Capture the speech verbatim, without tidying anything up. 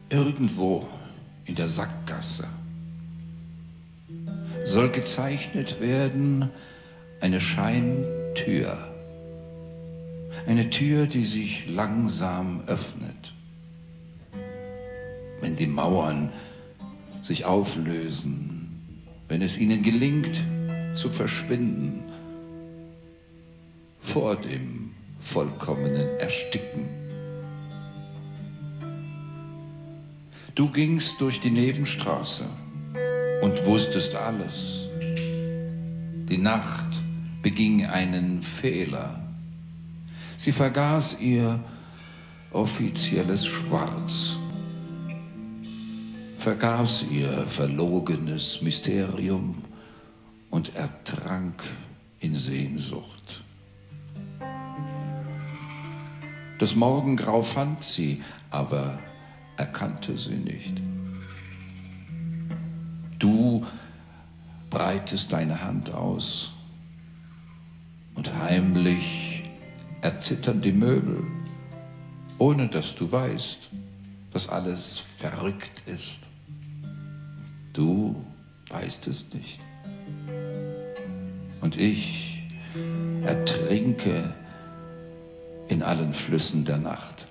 Irgendwo in der Sackgasse soll gezeichnet werden eine Scheintür. Eine Tür, die sich langsam öffnet. Wenn die Mauern sich auflösen, wenn es ihnen gelingt, zu verschwinden, vor dem vollkommenen Ersticken. Du gingst durch die Nebenstraße und wusstest alles. Die Nacht beging einen Fehler. Sie vergaß ihr offizielles Schwarz, vergaß ihr verlogenes Mysterium und ertrank in Sehnsucht. Das Morgengrau fand sie, aber erkannte sie nicht. Du breitest deine Hand aus und heimlich erzittern die Möbel, ohne dass du weißt, dass alles verrückt ist. Du weißt es nicht. Und ich ertrinke in allen Flüssen der Nacht.